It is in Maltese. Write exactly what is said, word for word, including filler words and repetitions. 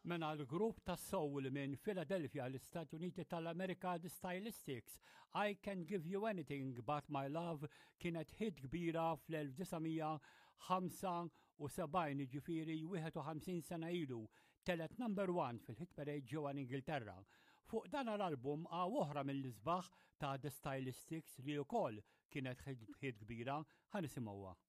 Mena l-grupp ta' soul minn Philadelphia l-Istati Uniti tal-Amerika The Stylistics, I Can Give You Anything But My Love, kienet hit kbira fl-1975 ġifiri einħamsin sena ilu, telet number one fil-hit parade ġewwa Ingilterra. Fuq dan l-album għaw oħra mill-isbaħ ta' The Stylistics li wkoll kienet hit kbira ħanisimgħuha.